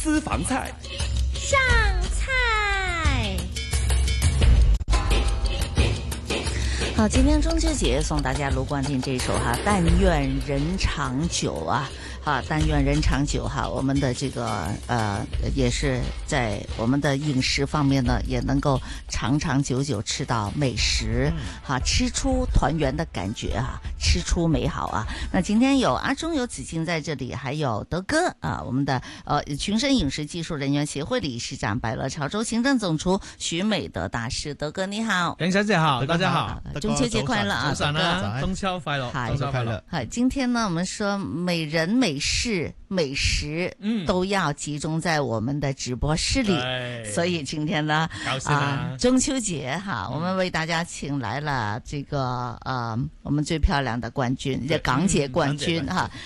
私房菜上菜。好，今天中秋节送大家卢冠廷这首哈，但愿人长久啊。但愿人长久哈，我们的这个也是在我们的饮食方面呢，也能够长长久久吃到美食吃出团圆的感觉吃出美好啊。那今天有阿忠有子敬在这里，还有德哥我们的群生饮食技术人员协会理事长，百乐潮州行政总厨徐美德大师，德哥你好。 林小姐好，大家好， 中秋节快乐啊！ 早晨啊，中秋快樂，中秋快樂。 好，今天呢，我们说美人美事美食都要集中在我们的直播室里，所以今天呢中秋节我们为大家请来了这个我们最漂亮的冠军，港姐冠军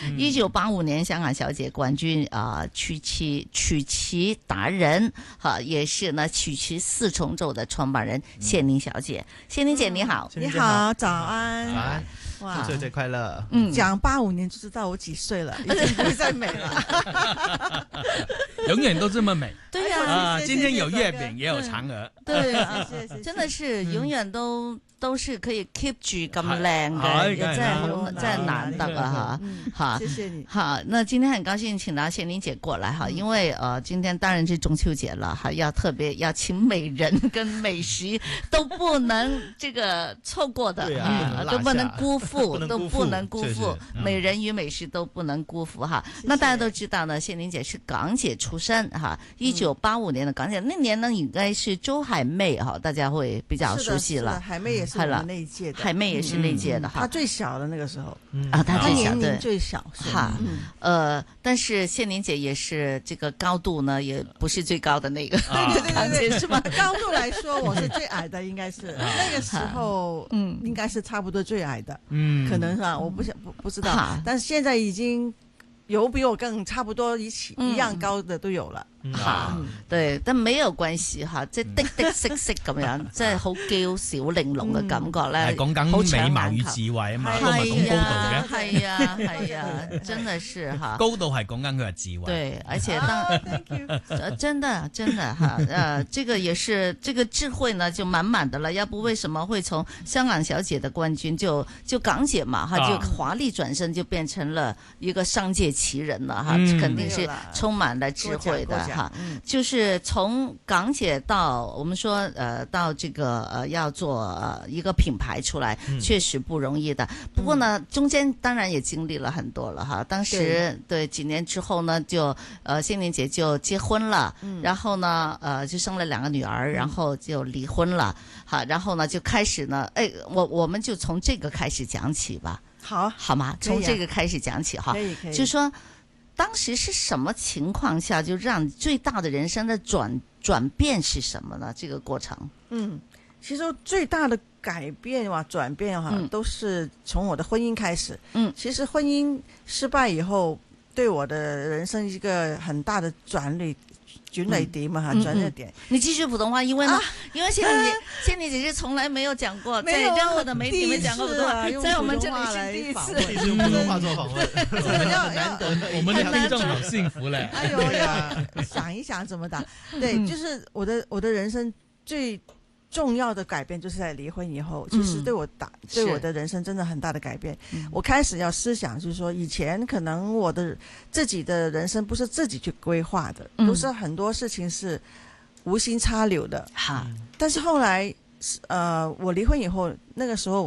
1985年香港小姐冠军曲奇达人也是呢曲奇四重奏的创办人谢宁小姐。谢宁姐你好。 你好，早安。 早安。 哇， 中秋节快樂！ 講85年就知道我幾歲了，已經不會再美了。 永遠都這麼美。 對呀， 今天有月餅，也有嫦娥。 對啊，真的是永遠都是可以 keep 住咁靚嘅，真係難得啊！哈， 謝謝你。 好，那今天很高興請到謝寧姐過來哈，因為今天當然是中秋節了哈，要特別要請美人跟美食都不能這個錯過的都不能辜負，都不能辜負，美人與美食都不能辜負哈。那大家都知道呢，謝寧姐是港姐出身哈，1985年的港姐，那年呢應該是周海媚哈，大家會比較熟悉了。 海媚也是我們那一屆的， 海媚也是那屆的哈， 她最小的那個時候她年齡最小哈，但是謝寧姐也是這個高度呢，也不是最高的那個港姐是嗎？ 高度來說，我是最矮的，應該是那個時候，應該是差不多最矮的，可能是吧，我不知道，但是現在已經有比我更差不多一樣高的都有了。 對，但沒有關係哈，即係的色色咁樣，即係好嬌小玲瓏嘅感覺咧， 講緊美貌與智慧啊嘛，都唔係講高度嘅。 係啊，真的是哈。 高度係講緊佢嘅智慧。 對，而且真的哈，這個也是這個智慧呢就滿滿的了，要不為什麼會從香港小姐的冠軍就港姐嘛哈，就華麗轉身就變成了一個商界奇人了哈，肯定是充滿了智慧的。就是從港姐到我們說到這個要做一個品牌出來，確實不容易的。不過呢，中間當然也經歷了很多了哈。當時對幾年之後呢，就謝寧姐就結婚了，然後呢就生了2個女兒，然後就離婚了。好，然後呢就開始呢，我們就從這個開始講起吧。好嗎？從這個開始講起哈，就說。當時是什麼情況下就讓最大的人生的轉變是什麼呢？這個過程， 其實最大的改變轉變都是從我的婚姻開始。其實婚姻失敗以後，對我的人生一個很大的轉捩點嘛，轉捩點。 你繼續普通話，因為呢，因為謝寧姐是從來沒有講過，在任何的媒體沒講過普通話，在我們這裡是第一次用普通話做訪問，我們的聽眾好幸福嘞。 哎呦呀，想一想怎麼打？對，就是我的人生最重要的改變就是在離婚以後，其實對我的人生真的很大的改變。我開始要思想，就是說以前可能我的自己的人生不是自己去規劃的，都是很多事情是無心插柳的。但是後來我離婚以後，那個時候